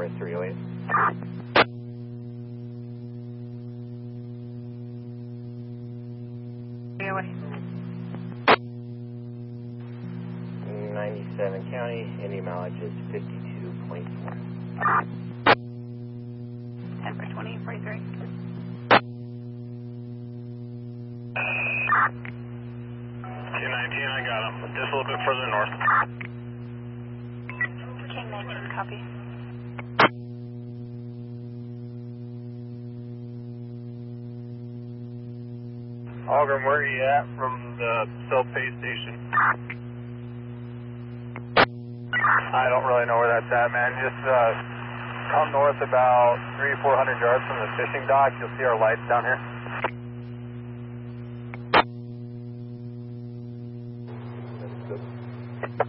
308. Away. 97 County, Indy mileage is 52.4. 10 for 20, 43. 219, I got him. Just a little bit further north. King 19, copy. Algrim, where are you at from the self-pay station? I don't really know where that's at, man. Just come north about 300-400 yards from the fishing dock. You'll see our lights down here.